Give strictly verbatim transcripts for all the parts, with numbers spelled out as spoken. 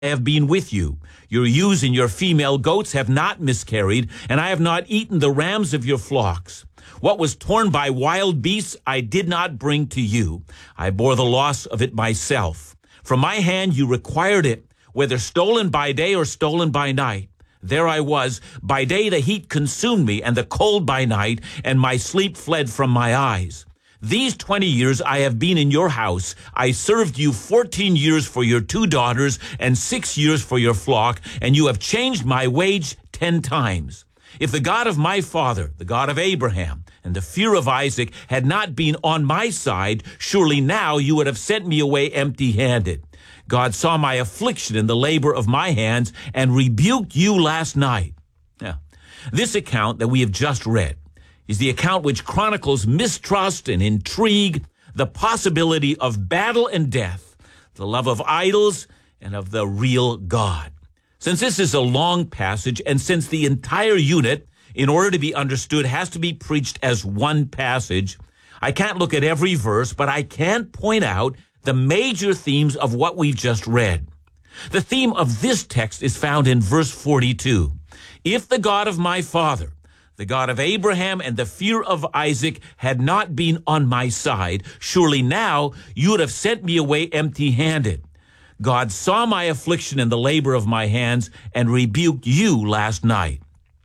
I have been with you. Your ewes and your female goats have not miscarried, and I have not eaten the rams of your flocks. What was torn by wild beasts I did not bring to you. I bore the loss of it myself. From my hand you required it, whether stolen by day or stolen by night. There I was. By day the heat consumed me, and the cold by night, and my sleep fled from my eyes. These twenty years I have been in your house. I served you fourteen years for your two daughters and six years for your flock, and you have changed my wage ten times. If the God of my father, the God of Abraham, and the fear of Isaac had not been on my side, surely now you would have sent me away empty-handed. God saw my affliction in the labor of my hands and rebuked you last night. Now, this account that we have just read is the account which chronicles mistrust and intrigue, the possibility of battle and death, the love of idols and of the real God. Since this is a long passage, and since the entire unit, in order to be understood, has to be preached as one passage, I can't look at every verse, but I can point out the major themes of what we've just read. The theme of this text is found in verse forty-two. If the God of my father, the God of Abraham and the fear of Isaac had not been on my side, surely now you would have sent me away empty-handed. God saw my affliction and the labor of my hands and rebuked you last night.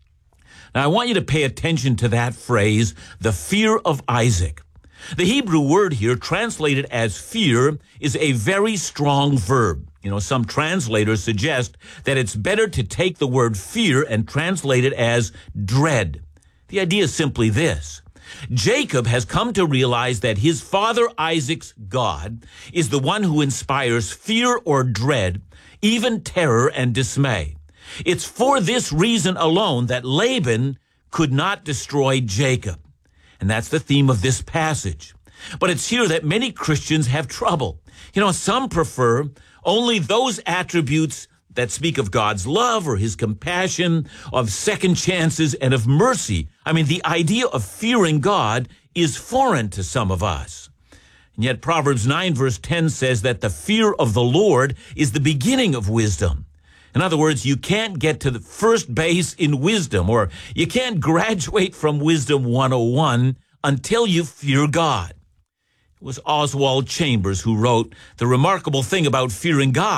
Now, I want you to pay attention to that phrase, the fear of Isaac. The Hebrew word here, translated as fear, is a very strong verb. You know, some translators suggest that it's better to take the word fear and translate it as dread. The idea is simply this. Jacob has come to realize that his father Isaac's God is the one who inspires fear or dread, even terror and dismay. It's for this reason alone that Laban could not destroy Jacob. And that's the theme of this passage. But it's here that many Christians have trouble. You know, some prefer only those attributes that speak of God's love or his compassion, of second chances, and of mercy. I mean, the idea of fearing God is foreign to some of us. And yet Proverbs nine verse ten says that the fear of the Lord is the beginning of wisdom. In other words, you can't get to the first base in wisdom, or you can't graduate from Wisdom one oh one until you fear God. It was Oswald Chambers who wrote, "The remarkable thing about fearing God